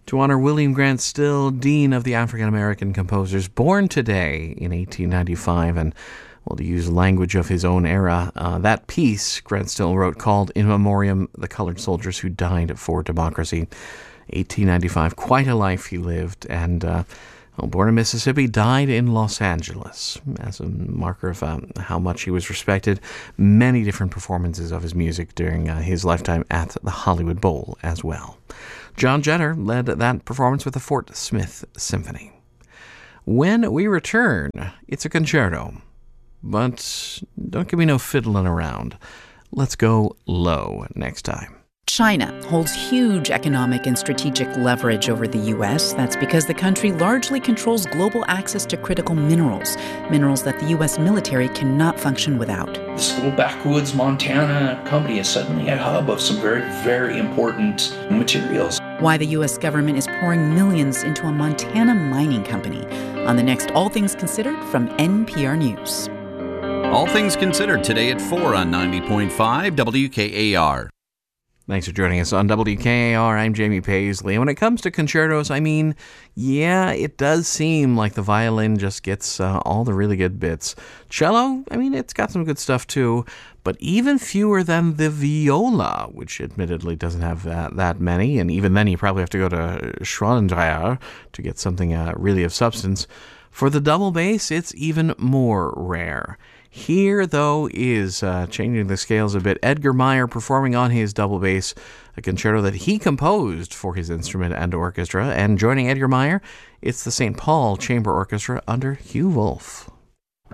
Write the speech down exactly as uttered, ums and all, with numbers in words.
To honor William Grant Still, Dean of the African American Composers, born today in eighteen ninety-five, and, well, to use language of his own era, uh, that piece Grant Still wrote called In Memoriam, the Colored Soldiers Who Died for Democracy. eighteen ninety-five, quite a life he lived, and uh, well, born in Mississippi, died in Los Angeles. As a marker of um, how much he was respected, many different performances of his music during uh, his lifetime at the Hollywood Bowl as well. John Jenner led that performance with the Fort Smith Symphony. When we return, it's a concerto. But don't give me no fiddling around. Let's go low next time. China holds huge economic and strategic leverage over the U S. That's because the country largely controls global access to critical minerals, minerals that the U S military cannot function without. This little backwoods Montana company is suddenly a hub of some very, very important materials. Why the U S government is pouring millions into a Montana mining company on the next All Things Considered from N P R News. All Things Considered today at four on ninety point five W K A R. Thanks for joining us on W K A R. I'm Jamie Paisley. And when it comes to concertos, I mean, yeah, it does seem like the violin just gets uh, all the really good bits. Cello, I mean, it's got some good stuff too, but even fewer than the viola, which admittedly doesn't have that, that many. And even then, you probably have to go to Schwanendreher to get something uh, really of substance. For the double bass, it's even more rare. Here, though, is uh, changing the scales a bit. Edgar Meyer performing on his double bass, a concerto that he composed for his instrument and orchestra. And joining Edgar Meyer, it's the Saint Paul Chamber Orchestra under Hugh Wolf.